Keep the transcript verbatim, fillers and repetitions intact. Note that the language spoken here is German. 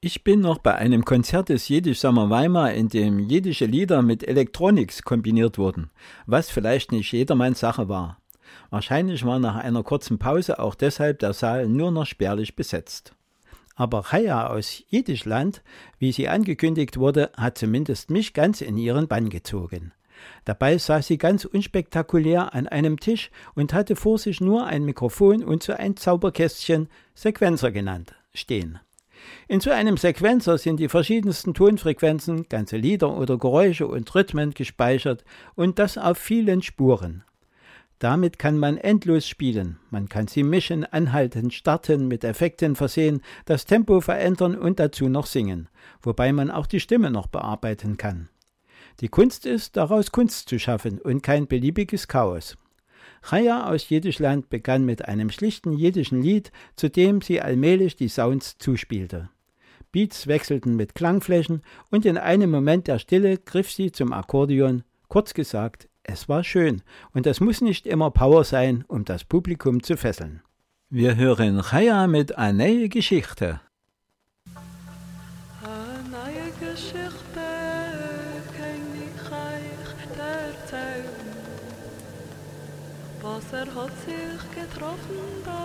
Ich bin noch bei einem Konzert des Jiddisch Sommer Weimar, in dem jiddische Lieder mit Electronics kombiniert wurden, was vielleicht nicht jedermanns Sache war. Wahrscheinlich war nach einer kurzen Pause auch deshalb der Saal nur noch spärlich besetzt. Aber Chaya aus Jiddischland, wie sie angekündigt wurde, hat zumindest mich ganz in ihren Bann gezogen. Dabei saß sie ganz unspektakulär an einem Tisch und hatte vor sich nur ein Mikrofon und so ein Zauberkästchen, Sequenzer genannt, stehen. In so einem Sequenzer sind die verschiedensten Tonfrequenzen, ganze Lieder oder Geräusche und Rhythmen gespeichert und das auf vielen Spuren. Damit kann man endlos spielen, man kann sie mischen, anhalten, starten, mit Effekten versehen, das Tempo verändern und dazu noch singen, wobei man auch die Stimme noch bearbeiten kann. Die Kunst ist, daraus Kunst zu schaffen und kein beliebiges Chaos. Chaya aus Jiddischland begann mit einem schlichten jiddischen Lied, zu dem sie allmählich die Sounds zuspielte. Beats wechselten mit Klangflächen und in einem Moment der Stille griff sie zum Akkordeon. Kurz gesagt, es war schön und es muss nicht immer Power sein, um das Publikum zu fesseln. Wir hören Chaya mit einer neuen Geschichte. Eine neue Geschichte kann ich euch erzählen. Wasser hat sich getroffen.